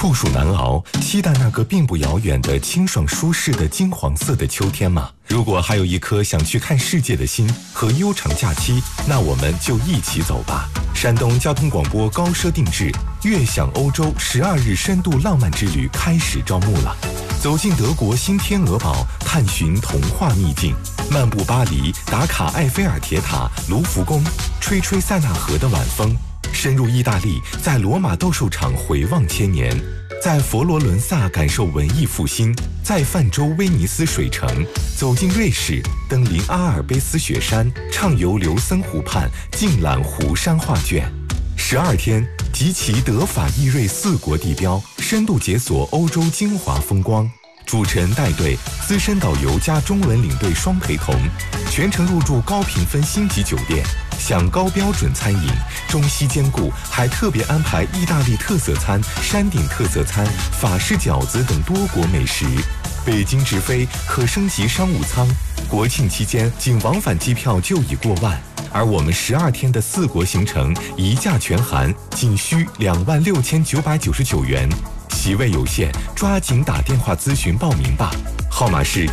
酷暑难熬，期待那个并不遥远的清爽舒适的金黄色的秋天吗？如果还有一颗想去看世界的心和悠长假期，那我们就一起走吧。山东交通广播高奢定制悦享欧洲12日深度浪漫之旅开始招募了。走进德国新天鹅堡，探寻童话秘境，漫步巴黎，打卡埃菲尔铁塔、卢浮宫，吹吹塞纳河的晚风。深入意大利，在罗马斗兽场回望千年，在佛罗伦萨感受文艺复兴，在泛舟威尼斯水城，走进瑞士，登临阿尔卑斯雪山，畅游琉森湖畔，尽览湖山画卷。12天，集齐德法意瑞4国地标，深度解锁欧洲精华风光。主持人带队，资深导游加中文领队双陪同，全程入住高评分星级酒店，享高标准餐饮，中西兼顾，还特别安排意大利特色餐、山顶特色餐、法式饺子等多国美食。北京直飞可升级商务舱，国庆期间仅往返机票就已过万，而我们12天的4国行程一价全含，仅需26999元。席位有限，抓紧打电话咨询报名吧。号码是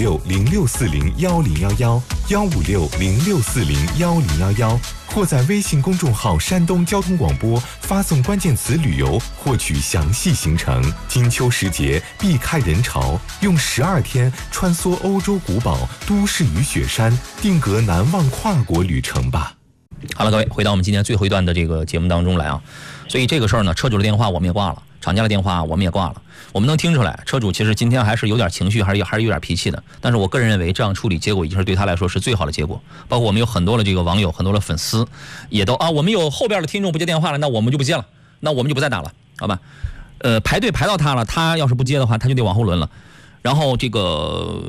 15606401011，15606401011，或在微信公众号山东交通广播发送关键词旅游获取详细行程。金秋时节，避开人潮，用12天穿梭欧洲古堡、都市与雪山，定格难忘跨国旅程吧。 好了，各位，回到我们今天最后一段的这个节目当中来啊。所以这个事儿呢，车主的电话我们也挂了，厂家的电话我们也挂了。我们能听出来，车主其实今天还是有点情绪，还是有点脾气的。但是我个人认为，这样处理结果已经是对他来说是最好的结果。包括我们有很多的这个网友，很多的粉丝，也都我们有后边的听众不接电话了，那我们就不接了，那我们就不再打了，好吧？排队排到他了，他要是不接的话，他就得往后轮了。然后这个，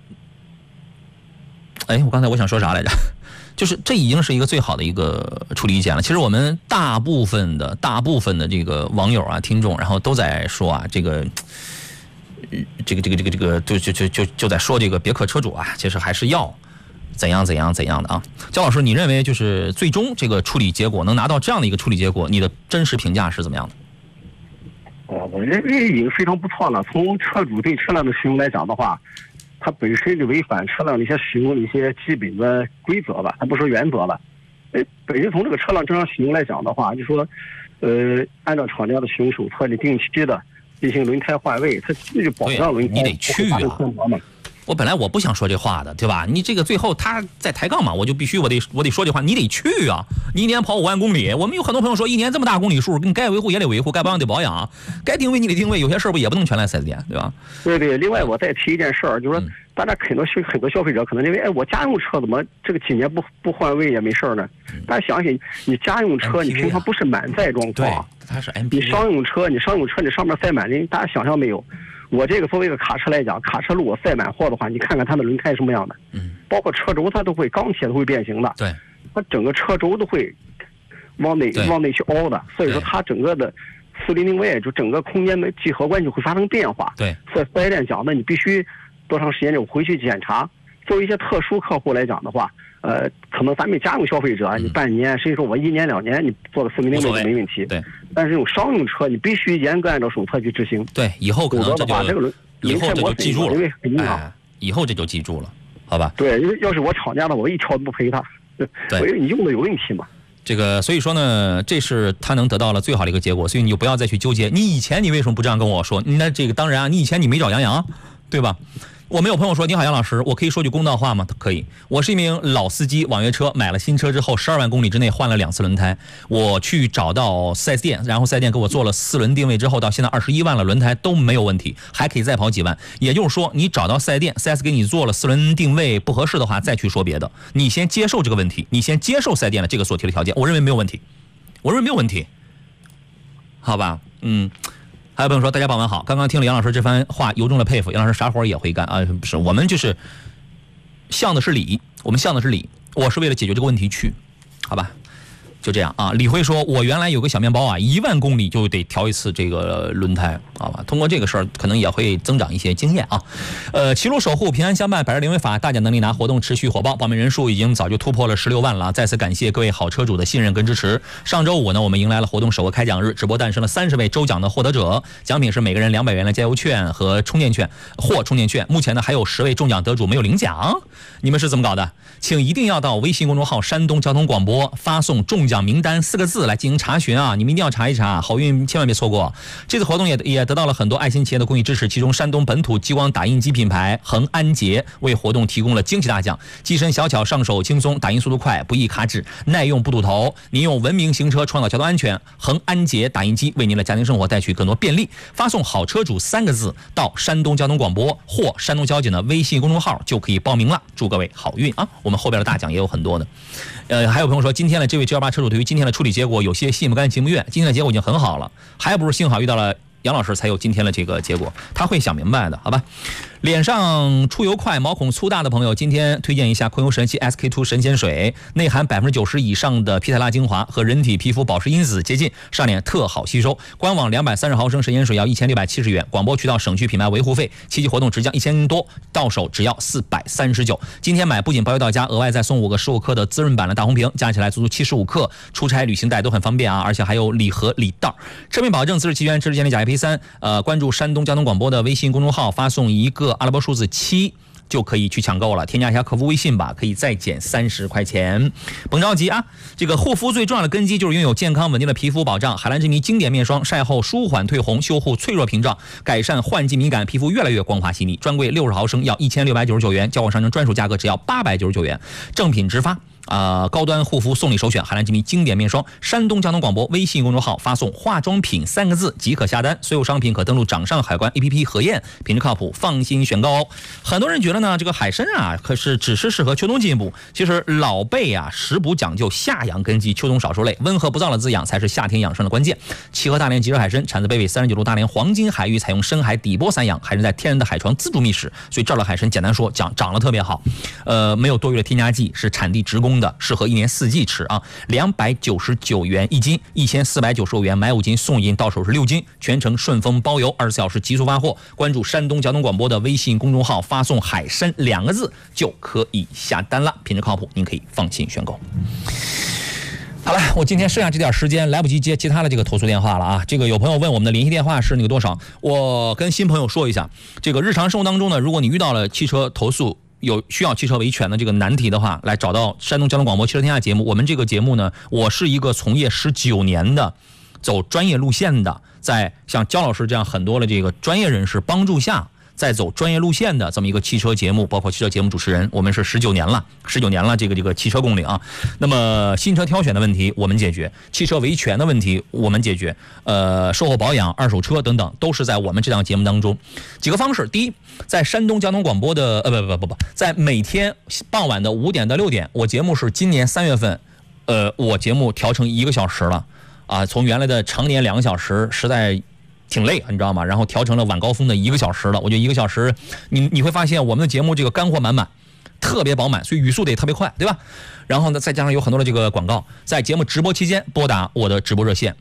我刚才我想说啥来着？就是这已经是一个最好的一个处理意见了。其实我们大部分的这个网友啊、听众，然后都在说啊，就在说这个别克车主啊，其实还是要怎样的啊。焦老师，你认为就是最终这个处理结果能拿到这样的一个处理结果，你的真实评价是怎么样的？ 我认为已经非常不错了。从车主对车辆的使用来讲的话，它本身就违反车辆的一些使用的一些基本的规则吧，它不是原则了。本身从这个车辆正常使用来讲的话，就说，按照厂家的使用手册，你定期的进行轮胎换位，它就保障轮胎。 你得去啊。我本来我不想说这话的，对吧？你这个最后他在抬杠嘛，我就必须我得说这话，你得去啊！你一年跑5万公里，我们有很多朋友说，一年这么大公里数，你该维护也得维护，该保养得保养，该定位你得定位，有些事儿不也不能全来4S店，对吧？ 对。另外我再提一件事儿，就是说，大家很多消费者可能认为，我家用车怎么这个几年不换位也没事儿呢？大家想想，你家用车你平常不是满载状况， 它是 MPV。 你商用车你上面塞满人，大家想象没有？我这个作为一个卡车来讲，卡车如果塞满货的话，你看看它的轮胎什么样的，包括车轴它都会钢铁都会变形的， 对， 它整个车轴都会往内去凹的，所以说它整个的400外就整个空间的几何关系会发生变化。 对， 所以4S店讲的你必须多长时间就回去检查。作为一些特殊客户来讲的话，可能咱们家用消费者，你半年甚至说我1年2年，你做个400就没问题。 对， 但是这种商用车，你必须严格按照手册去执行。 对，以后可能这就以后这就记住了，以后这就记住了，好吧？ 对，因为要是我厂家的，我一条都不赔他。对，因为你用的有问题嘛。 这个，所以说呢，这是他能得到了最好的一个结果，所以你就不要再去纠结。你以前你为什么不这样跟我说？那这个当然啊，你以前你没找杨洋，对吧？我们有朋友说，你好杨老师，我可以说句公道话吗？可以。我是一名老司机，网约车买了新车之后，12万公里之内换了2次轮胎。我去找到 4S 店，然后4S 店给我做了4轮定位之后，到现在21万了，轮胎都没有问题，还可以再跑几万。也就是说，你找到4S 店，4S 给你做了4轮定位不合适的话，再去说别的。你先接受这个问题，你先接受4S 店的这个所提的条件，我认为没有问题，好吧？还有朋友说，大家傍晚好，刚刚听了杨老师这番话，由衷的佩服。杨老师啥活也会干啊？不是，我们就是向的是理，我是为了解决这个问题去，好吧？ 就这样啊。李辉说，我原来有个小面包啊，1万公里就得调一次这个轮胎，好吧？通过这个事儿，可能也会增长一些经验啊。齐鲁守护平安相伴，百日零违法，大奖能力拿活动持续火爆，报名人数已经早就突破了16万了。再次感谢各位好车主的信任跟支持。上周五呢，我们迎来了活动首个开奖日，直播诞生了30位周奖的获得者，奖品是每个人200元的加油券和充电券或充电券。目前呢，还有10位中奖得主没有领奖，你们是怎么搞的？请一定要到微信公众号山东交通广播发送中奖名单4个字来进行查询啊！你们一定要查一查，好运千万别错过。这次活动也得到了很多爱心企业的公益支持，其中山东本土激光打印机品牌恒安捷为活动提供了惊喜大奖，机身小巧，上手轻松，打印速度快，不易卡纸，耐用不堵头。您用文明行车创造交通安全，恒安捷打印机为您的家庭生活带去更多便利。发送好车主3个字到山东交通广播或山东交警的微信公众号就可以报名了。祝各位好运啊！我们后边的大奖也有很多的。还有朋友说，今天的这位G18车主对于今天的处理结果有些心不甘情不愿，今天的结果已经很好了，还不是幸好遇到了杨老师才有今天的这个结果，他会想明白的，好吧？脸上出油快、毛孔粗大的朋友，今天推荐一下昆油神器 SK2 神仙水，内含90%以上的皮肽蜡精华和人体皮肤保湿因子接近，上脸特好吸收。官网230毫升神仙水要1670元，广播渠道省去品牌维护费，7级活动直降1000多，到手只要439。今天买不仅包邮到家，额外再送5个15克的滋润版的大红瓶，加起来足足75克，出差旅行带都很方便啊！而且还有礼盒礼袋，车品保证资质齐全，知识建立甲 AP3。关注山东交通广播的微信公众号，发送一个阿拉伯数字7就可以去抢购了，添加一下客服微信吧，可以再减30块钱。甭着急啊，这个护肤最重要的根基就是拥有健康稳定的皮肤保障。海蓝之谜经典面霜，晒后舒缓退红，修护脆弱屏障，改善换季敏感，皮肤越来越光滑细腻。专柜60毫升要1699元，交往商城专属价格只要899元，正品直发。高端护肤送礼首选海蓝之谜经典面霜，山东交通广播微信公众号发送化妆品3个字即可下单，所有商品可登录掌上海关 APP 核验，品质靠谱，放心选购哦。很多人觉得呢，这个海参啊，可是只是适合秋冬进补，其实老辈啊，食补讲究夏养根基，秋冬少受累，温和不燥的滋养才是夏天养生的关键。齐河大连极热海参产自北纬39度大连黄金海域，采用深海底波散养，海参在天然的海床自主觅食，所以这儿的海参简单说长得特别好，没有多余的添加剂，是产地直供的，适合1年4季吃啊。299元1斤，1495元买5斤送1斤，到手是6斤，全程顺丰包邮，24小时急速发货。关注山东交通广播的微信公众号，发送海参2个字就可以下单了，品质靠谱，您可以放心选购。好了，我今天剩下这点时间来不及接其他的这个投诉电话了啊。这个有朋友问我们的联系电话是那个多少，我跟新朋友说一下，这个日常生活当中呢，如果你遇到了汽车投诉，有需要汽车维权的这个难题的话，来找到山东交通广播汽车天下节目。我们这个节目呢，我是一个从业19年的，走专业路线的，在像焦老师这样很多的这个专业人士帮助下，在走专业路线的这么一个汽车节目，包括汽车节目主持人，我们是19年了，这个汽车共领啊。那么新车挑选的问题我们解决，汽车维权的问题我们解决，售后保养、二手车等等，都是在我们这档节目当中。几个方式，第一，在山东交通广播的在每天傍晚的5点到6点，我节目是今年3月份，我节目调成1个小时了啊，从原来的常年2个小时，实在挺累，你知道吗？然后调成了晚高峰的1个小时了。我觉得1个小时，你会发现我们的节目这个干货满满，特别饱满，所以语速得特别快，对吧？然后呢，再加上有很多的这个广告，在节目直播期间拨打我的直播热线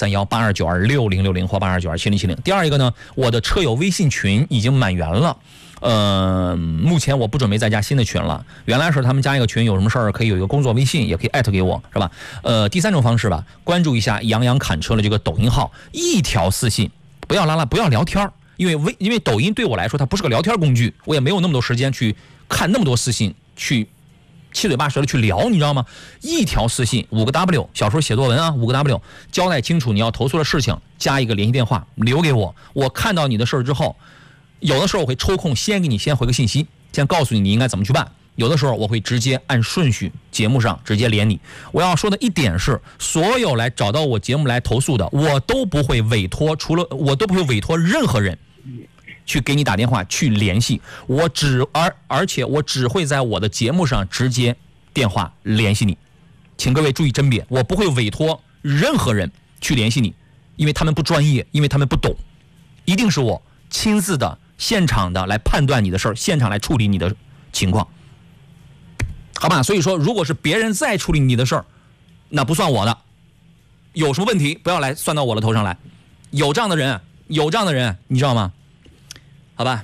053182926060或82927070。第二一个呢，我的车友微信群已经满员了。目前我不准备再加新的群了。原来是他们加一个群，有什么事儿可以有一个工作微信，也可以艾特给我，是吧？第三种方式吧，关注一下杨洋侃车的这个抖音号，一条私信，不要不要聊天，因为抖音对我来说它不是个聊天工具，我也没有那么多时间去看那么多私信，去七嘴八舌的去聊，你知道吗？一条私信5个 W， 小时候写作文啊，5个 W， 交代清楚你要投诉的事情，加一个联系电话留给我，我看到你的事儿之后，有的时候我会抽空先给你回个信息，先告诉你应该怎么去办。有的时候我会直接按顺序节目上直接连你。我要说的一点是，所有来找到我节目来投诉的，我都不会委托任何人去给你打电话去联系，而且我只会在我的节目上直接电话联系你。请各位注意甄别，我不会委托任何人去联系你，因为他们不专业，因为他们不懂，一定是我亲自的现场的来判断你的事儿，现场来处理你的情况，好吧？所以说，如果是别人再处理你的事儿， 那不算我的。有什么问题不要来算到我的头上来。有这样的人，你知道吗？好吧。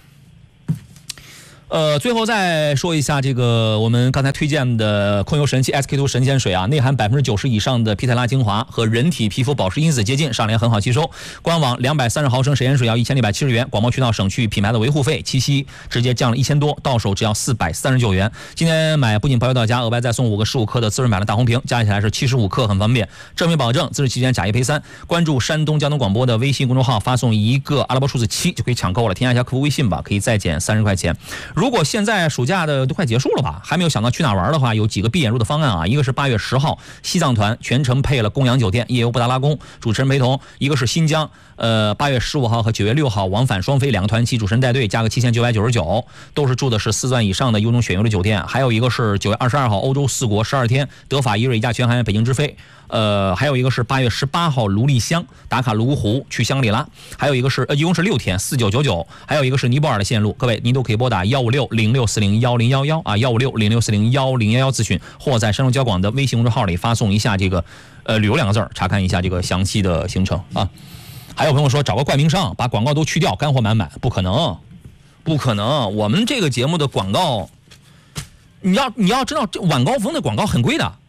最后再说一下这个我们刚才推荐的控油神器 SK2 神仙水啊，内含90%以上的皮肽拉精华，和人体皮肤保湿因子接近，上脸很好吸收。官网230毫升神仙水要1670元，广播渠道省去品牌的维护费，七夕直接降了1000多，到手只要439元。今天买不仅包邮到家，额外再送5个15克的滋润版的大红瓶，加起来是75克，很方便。正品保证，自制期间假一赔3。关注山东交通广播的微信公众号，发送一个阿拉伯数字7就可以抢购了。添加一下客服微信吧，可以再减30块钱。如果现在暑假的都快结束了吧，还没有想到去哪玩的话，有几个闭眼入的方案啊。一个是8月10号西藏团，全程配了供养酒店，夜游布达拉宫，主持人陪同。一个是新疆，8月15号和9月6号往返双飞2个团期，主持人带队，价格7999，都是住的是4钻以上的优中选优的酒店。还有一个是9月22号欧洲4国12天，德法伊瑞加全含北京直飞。还有一个是8月18号卢丽香打卡泸湖去香格里拉，还有一个是一共是6天4999，还有一个是尼泊尔的线路，各位您都可以拨打15606401011啊15606401011咨询，或在山东交广的微信公众号里发送一下这个旅游2个字，查看一下这个详细的行程啊。还有朋友说找个冠名商把广告都去掉，干货满满，不可能，我们这个节目的广告，你要知道这晚高峰的广告很贵的。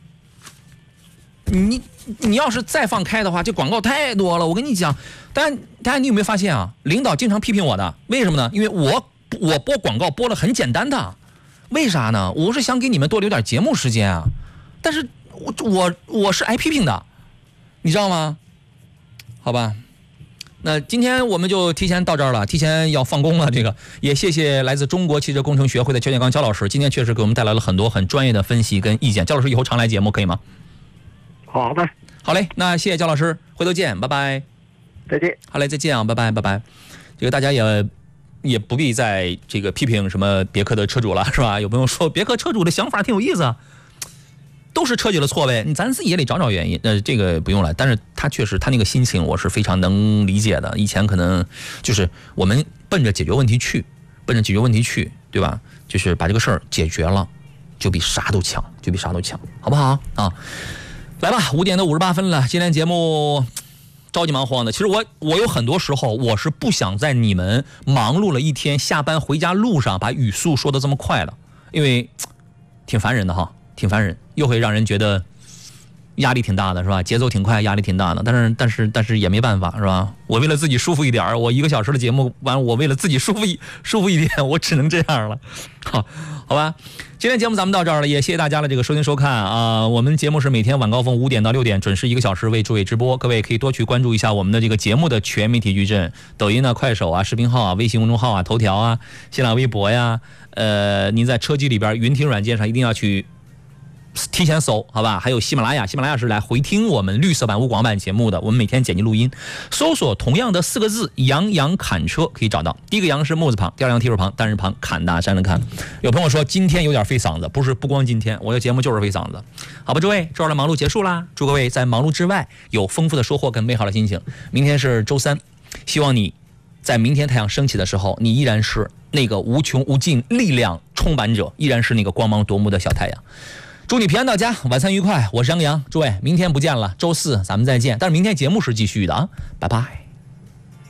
你要是再放开的话，这广告太多了。我跟你讲，但你有没有发现啊？领导经常批评我的，为什么呢？因为我播广告播了很简单的，为啥呢？我是想给你们多留点节目时间啊。但是我是挨批评的，你知道吗？好吧，那今天我们就提前到这儿了，提前要放工了。这个也谢谢来自中国汽车工程学会的邱建刚焦老师，今天确实给我们带来了很多很专业的分析跟意见。焦老师以后常来节目可以吗？ 好的， 好嘞，那谢谢焦老师，回头见，拜拜， 再见。 好嘞，再见啊，拜拜拜拜。这个大家也不必再这个批评什么别克的车主了，是吧？有朋友说别克车主的想法挺有意思啊，都是车企的错呗，咱自己也得找原因。这个不用了，但是他确实他那个心情我是非常能理解的。以前可能就是我们奔着解决问题去，对吧？就是把这个事儿解决了，就比啥都强，好不好啊？来吧，5点都58分了，今天节目着急忙慌的。其实我有很多时候我是不想在你们忙碌了一天下班回家路上把语速说得这么快的，因为挺烦人的哈，又会让人觉得压力挺大的，是吧？节奏挺快，压力挺大的，但是也没办法，是吧？我为了自己舒服一点，我1个小时的节目完，我为了自己舒服一点，我只能这样了。好吧，今天节目咱们到这儿了，也谢谢大家的这个收听收看啊。我们节目是每天晚高峰5点到6点准时1个小时为诸位直播，各位可以多去关注一下我们的这个节目的全媒体矩阵，抖音啊、快手啊、视频号啊、微信公众号啊、头条啊、新浪微博呀，您在车机里边云听软件上一定要去提前搜，好吧？还有喜马拉雅是来回听我们绿色版无广版节目的，我们每天剪辑录音，搜索同样的4个字杨洋侃车可以找到。第一个杨是木字旁，第二个提手旁，单人旁，侃大山的侃。有朋友说今天有点费嗓子，不光今天，我的节目就是费嗓子。好吧，诸位，这儿的忙碌结束啦，祝各位在忙碌之外有丰富的收获跟美好的心情。明天是周3，希望你在明天太阳升起的时候，你依然是那个无穷无尽力量充满者，依然是那个光芒夺目的小太阳。祝你平安到家，晚餐愉快。我是杨洋，诸位，明天不见了，周4咱们再见。但是明天节目是继续的啊，拜拜。